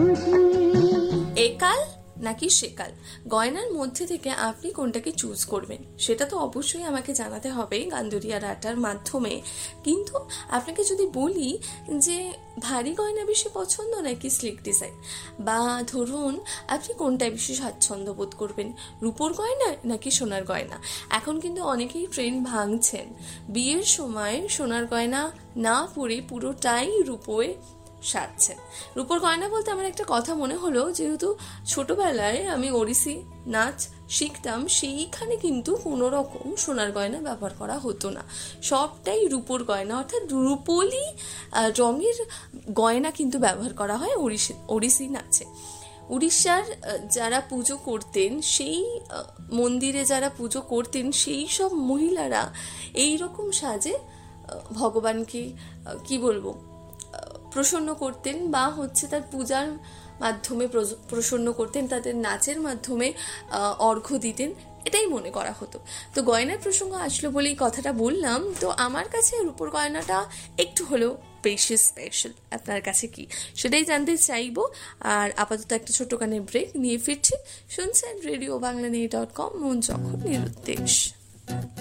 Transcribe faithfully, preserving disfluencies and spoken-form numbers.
একাল নাকি সেকাল, গয়নার মধ্যে থেকে আপনি কোনটাকে চুজ করবেন সেটা তো অবশ্যই আমাকে জানাতে হবে গান্দুরিয়া রাটার মাধ্যমে। কিন্তু আপনাকে যদি বলি যে ভারী গয়না বেশি পছন্দ নাকি স্লিক ডিজাইন, বা ধরুন আপনি কোনটায় বেশি স্বাচ্ছন্দ্য বোধ করবেন, রূপোর গয়না নাকি সোনার গয়না। এখন কিন্তু অনেকেই ট্রেন্ড ভাঙছেন, বিয়ের সময় সোনার গয়না না পরে পুরোটাই রূপোয় সাজছেন। রূপোর গয়না বলতে আমার একটা কথা মনে হলো, যেহেতু ছোটবেলায় আমি ওড়িশি নাচ শিখতাম, সেইখানে কিন্তু কোনো রকম সোনার গয়না ব্যবহার করা হতো না, সবটাই রূপোর গয়না, অর্থাৎ রূপোলি রঙের গয়না কিন্তু ব্যবহার করা হয় ওড়িশি ওড়িশি নাচে। উড়িষ্যার যারা পুজো করতেন, সেই মন্দিরে যারা পুজো করতেন, সেই সব মহিলারা এই রকম সাজে ভগবানকে কি বলবো প্রসন্ন করতেন, বা হচ্ছে তার পূজার মাধ্যমে প্রসন্ন করতেন, তাদের নাচের মাধ্যমে অর্ঘ্য দিতেন, এটাই মনে করা হতো। তো গয়নার প্রসঙ্গ আসলো বলেই কথাটা বললাম। তো আমার কাছে রূপোর গয়নাটা একটু হলেও বেশি স্পেশাল। আপনার কাছে কি, সেটাই জানতে চাইবো। আর আপাতত একটা ছোট্ট কানে ব্রেক নিয়ে ফিরছি। শুনছেন radio Bangla news dot com, মন যখন নিরুদ্দেশ।